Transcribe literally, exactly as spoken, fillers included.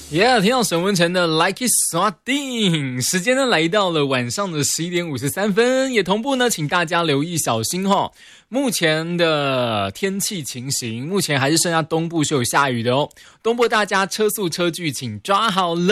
耶、yeah, 听到沈文成的 Like It Swatting， 时间呢来到了晚上的十一点五十三分，也同步呢请大家留意小心齁。目前的天气情形，目前还是剩下东部是有下雨的哦，东部大家车速车距请抓好了。